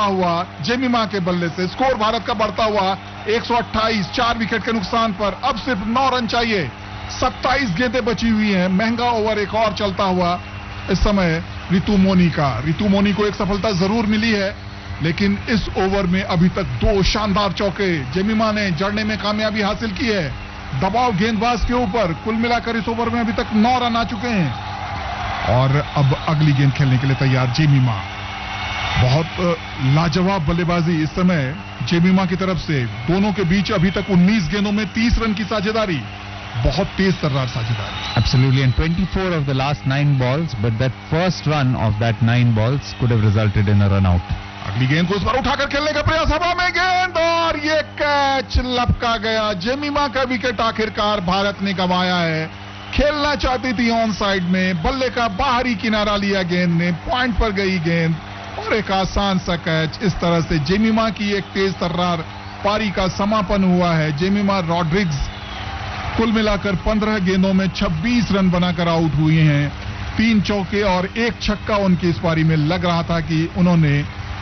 बढ़ता हुआ जेमिमा के बल्ले से। स्कोर भारत का बढ़ता हुआ 128, 4 विकेट के नुकसान पर। अब सिर्फ 9 रन चाहिए, 27 गेंदें बची हुई हैं। महंगा ओवर एक और चलता हुआ इस समय रितु मोनी को एक सफलता जरूर मिली है, लेकिन इस ओवर में अभी तक 2 शानदार चौके जेमिमा ने जड़ने में कामयाबी हासिल की है। दबाव गेंदबाज के ऊपर। कुल मिलाकर इस ओवर में अभी तक 9 रन आ चुके हैं और अब अगली गेंद खेलने के लिए तैयार जेमिमा। बहुत लाजवाब बल्लेबाजी इस समय जेमिमा की तरफ से। दोनों के बीच अभी तक 19 गेंदों में 30 रन की साझेदारी। बहुत तेज तर्रार साझेदारी। Absolutely, and 24 of the last 9 balls, but that first run of that 9 balls could have resulted in a run out. अगली गेंद को इस बार उठाकर खेलने का प्रयास, हवा में गेंद और ये कैच लपका गया। जेमिमा का विकेट आखिरकार भारत ने गंवाया है। खेलना चाहती थी ऑन साइड में, बल्ले का बाहरी किनारा लिया गेंद ने, पॉइंट पर गई गेंद और एक आसान सा कैच। इस तरह से जेमिमा की एक तेज तर्रार पारी का समापन हुआ है। जेमिमा रॉड्रिग्स कुल मिलाकर 15 गेंदों में 26 रन बनाकर आउट हुए हैं। 3 चौके और 1 छक्का उनकी इस पारी में। लग रहा था कि उन्होंने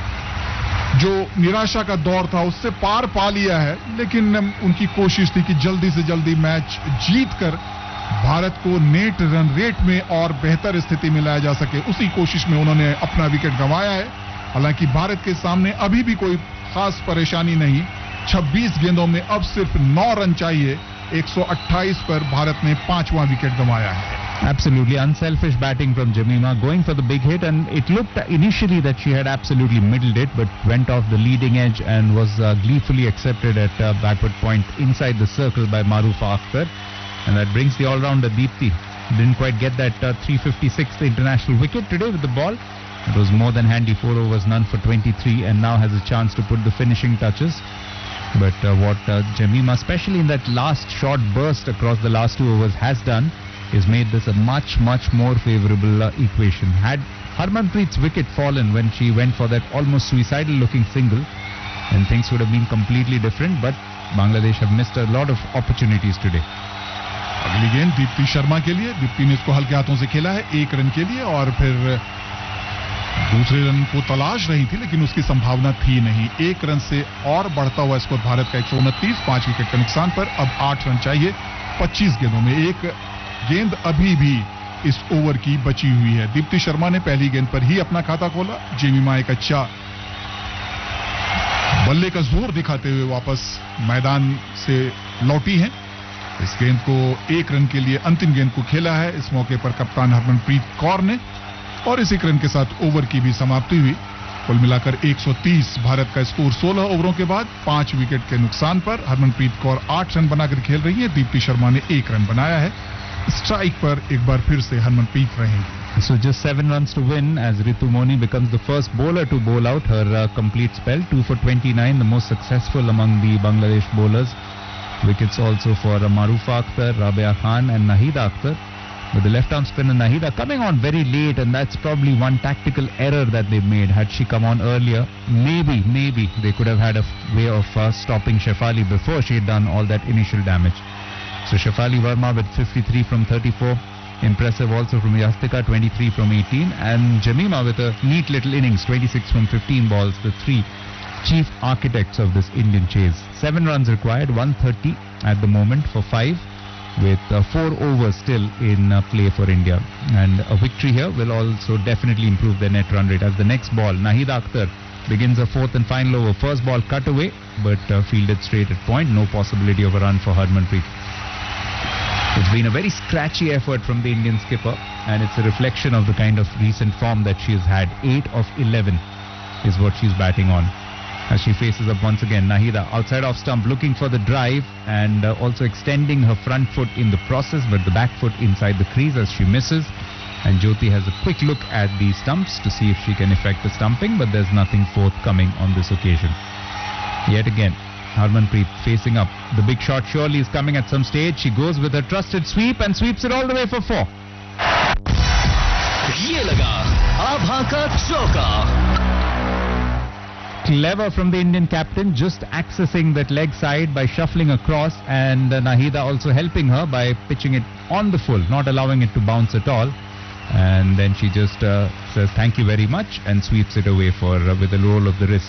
जो निराशा का दौर था उससे पार पा लिया है, लेकिन उनकी कोशिश थी कि जल्दी से जल्दी मैच जीतकर भारत को नेट रन रेट में और बेहतर स्थिति में लाया जा सके। उसी कोशिश में उन्होंने अपना विकेट गंवाया है। हालांकि भारत के सामने अभी भी कोई खास परेशानी नहीं। 26 गेंदों में अब सिर्फ 9 रन चाहिए। 128 पर भारत ने 5वां विकेट गंवाया है। Absolutely unselfish batting from Jemima, going for the big hit, and it looked initially that she had absolutely middled it, but went off the leading edge and was gleefully accepted at backward point inside the circle by Marufa Akhtar, and that brings the all-rounder Deepti. Didn't quite get that 356th international wicket today with the ball. It was more than handy, 4 overs, none for 23, and now has a chance to put the finishing touches. But what Jemima, especially in that last short burst across the last 2 overs, has done is made this a much more favorable equation. Had Harmanpreet's wicket fallen when she went for that almost suicidal looking single, then things would have been completely different, but Bangladesh have missed a lot of opportunities today. अगली गेंद दीप्ति शर्मा के लिए। दीप्ति ने इसको हल्के हाथों से खेला है 1 रन के लिए, और फिर दूसरे रन को तलाश रही थी लेकिन उसकी संभावना थी नहीं। 1 रन से और बढ़ता हुआ स्कोर भारत का 129, 5 विकेट के नुकसान पर। अब 8 रन चाहिए 25 गेंदों में। 1 गेंद अभी भी इस ओवर की बची हुई है। दीप्ति शर्मा ने पहली गेंद पर ही अपना खाता खोला। जेमिमा एक अच्छा बल्ले का जोर दिखाते हुए वापस मैदान से लौटी हैं। इस गेंद को 1 रन के लिए अंतिम गेंद को खेला है इस मौके पर कप्तान हरमनप्रीत कौर ने, और इस 1 रन के साथ ओवर की भी समाप्ति हुई। कुल मिलाकर 130 भारत का स्कोर 16 ओवरों के बाद 5 विकेट के नुकसान पर। हरमनप्रीत कौर 8 रन बनाकर खेल रही है। दीप्ति शर्मा ने 1 रन बनाया है। स्ट्राइक पर एक बार फिर से हरमनप्रीत रहेंगी। So just 7 runs to win as Ritu Moni becomes the first bowler to bowl out her complete spell. 2 for 29, the most successful among the Bangladesh bowlers. Wickets also for Marufa Akhtar, Rabia Khan and Nahida Akhtar. With the left-arm spinner Nahida coming on very late, and that's probably one tactical error that they've made. Had she come on earlier, maybe they could have had a way of stopping Shefali before she had done all that initial damage. So Shefali Verma with 53 from 34. Impressive also from Yastika, 23 from 18. And Jemima with a neat little innings, 26 from 15 balls, the 3 chief architects of this Indian chase. 7 runs required, 130 at the moment for 5, with 4 overs still in play for India. And a victory here will also definitely improve their net run rate. As the next ball, Nahida Akhtar begins a 4th and final over. First ball cut away, but fielded straight at point. No possibility of a run for Harmanpreet. It's been a very scratchy effort from the Indian skipper, and it's a reflection of the kind of recent form that she has had. 8 of 11 is what she's batting on. As she faces up once again, Nahida outside off stump looking for the drive, and also extending her front foot in the process, but the back foot inside the crease as she misses. And Jyoti has a quick look at the stumps to see if she can effect the stumping, but there's nothing forthcoming on this occasion. Yet again, Harmanpreet facing up. The big shot surely is coming at some stage. She goes with her trusted sweep and sweeps it all the way for 4. ये लगा आभा का चौका. Clever from the Indian captain, just accessing that leg side by shuffling across, and Nahida also helping her by pitching it on the full, not allowing it to bounce at all. And then she just says thank you very much and sweeps it away for with a roll of the wrist.